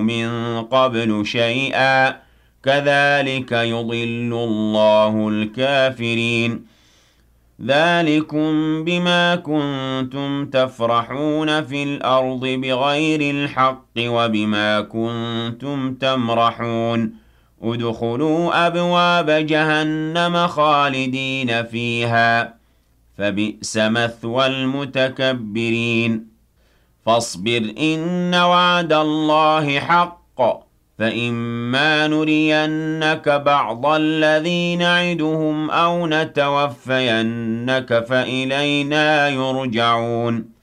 مِن قَبْلُ شَيْئًا ۚ كَذَٰلِكَ يُضِلُّ اللَّهُ الْكَافِرِينَ ذَٰلِكُم بِمَا كُنتُمْ تَفْرَحُونَ فِي الْأَرْضِ بِغَيْرِ الْحَقِّ وَبِمَا كُنتُمْ تَمْرَحُونَ ادْخُلُوا أَبْوَابَ جَهَنَّمَ خَالِدِينَ فِيهَا ۖ فَبِئْسَ مَثْوَى الْمُتَكَبِّرِينَ فَاصْبِرْ إِنَّ وَعْدَ اللَّهِ حَقٌّ ۚ فَإِمَّا نُرِيَنَّكَ بَعْضَ الَّذِي نَعِدُهُمْ أَوْ نَتَوَفَّيَنَّكَ فَإِلَيْنَا يُرْجَعُونَ